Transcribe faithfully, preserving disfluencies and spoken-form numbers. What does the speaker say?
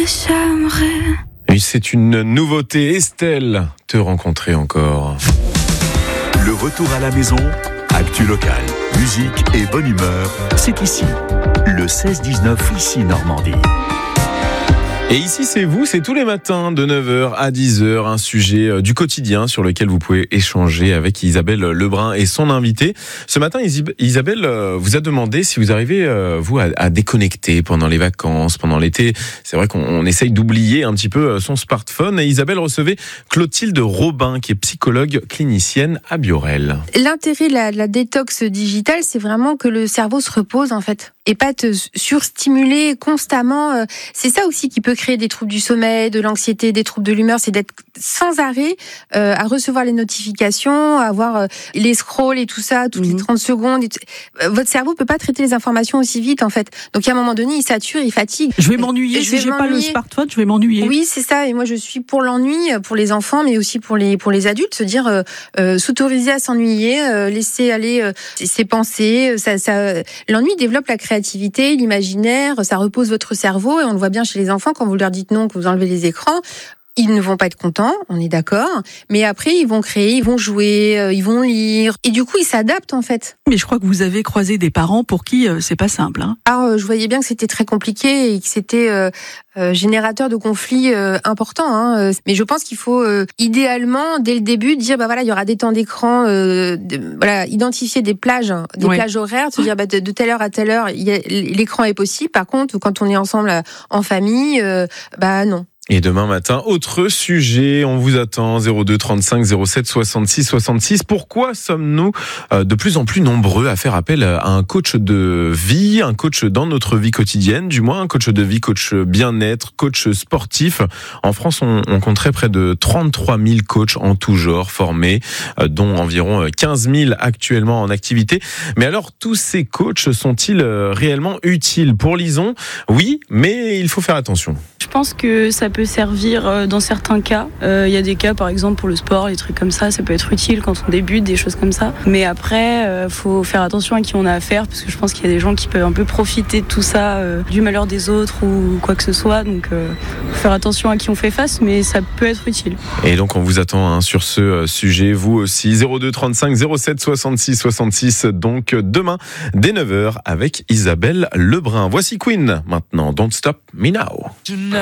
Oui, c'est une nouveauté. Estelle, te rencontrer encore. Le retour à la maison, actu locale, musique et bonne humeur, c'est ici. Le seize dix-neuf, ici Normandie. Et ici, c'est vous, c'est tous les matins de neuf heures à dix heures, un sujet du quotidien sur lequel vous pouvez échanger avec Isabelle Lebrun et son invité. Ce matin, Isabelle vous a demandé si vous arrivez, vous, à, à déconnecter pendant les vacances, pendant l'été. C'est vrai qu'on essaye d'oublier un petit peu son smartphone. Et Isabelle recevait Clotilde Robin, qui est psychologue clinicienne à Biorel. L'intérêt de la, de la détox digitale, c'est vraiment que le cerveau se repose, en fait, et pas te surstimuler constamment. C'est ça aussi qui peut créer des troubles du sommeil, de l'anxiété, des troubles de l'humeur, c'est d'être sans arrêt euh, à recevoir les notifications, à avoir euh, les scrolls et tout ça toutes mmh. les trente secondes. Votre cerveau peut pas traiter les informations aussi vite, en fait. Donc à un moment donné, il sature, il fatigue. Je vais m'ennuyer, je si j'ai pas le smartphone, je vais m'ennuyer. Oui, c'est ça. Et moi, je suis pour l'ennui, pour les enfants, mais aussi pour les pour les adultes, se dire euh, euh, s'autoriser à s'ennuyer, euh, laisser aller euh, ses pensées. Ça, ça, l'ennui développe la créativité, l'imaginaire, ça repose votre cerveau, et on le voit bien chez les enfants. Quand vous leur dites non, que vous enlevez les écrans, ils ne vont pas être contents, on est d'accord. Mais après, ils vont créer, ils vont jouer, euh, ils vont lire. Et du coup, ils s'adaptent, en fait. Mais je crois que vous avez croisé des parents pour qui euh, c'est pas simple. Hein. Alors, euh, je voyais bien que c'était très compliqué et que c'était euh, euh, générateur de conflits euh, importants. Hein. Mais je pense qu'il faut, euh, idéalement, dès le début, dire, bah voilà, il y aura des temps d'écran, euh, de, voilà, identifier des plages, des ouais. plages horaires, se dire, bah, de, de telle heure à telle heure, il y a, l'écran est possible. Par contre, quand on est ensemble en famille, euh, bah non. Et demain matin, autre sujet, on vous attend, zéro deux trente-cinq zéro sept soixante-six soixante-six. Pourquoi sommes-nous de plus en plus nombreux à faire appel à un coach de vie, un coach dans notre vie quotidienne, du moins un coach de vie, coach bien-être, coach sportif? En France, on, on compterait près de trente-trois mille coachs en tout genre formés, dont environ quinze mille actuellement en activité. Mais alors, tous ces coachs sont-ils réellement utiles? Pour Lison, oui, mais il faut faire attention. Je pense que ça peut servir dans certains cas. Il euh, y a des cas, par exemple, pour le sport, des trucs comme ça, ça peut être utile quand on débute, des choses comme ça. Mais après, euh, faut faire attention à qui on a affaire, parce que je pense qu'il y a des gens qui peuvent un peu profiter de tout ça, euh, du malheur des autres ou quoi que ce soit. Donc, euh, faut faire attention à qui on fait face, mais ça peut être utile. Et donc, on vous attend hein, sur ce euh, sujet, vous aussi. zéro deux trente-cinq zéro sept soixante-six soixante-six, donc demain, dès neuf heures, avec Isabelle Lebrun. Voici Queen, maintenant. Don't Stop Me Now.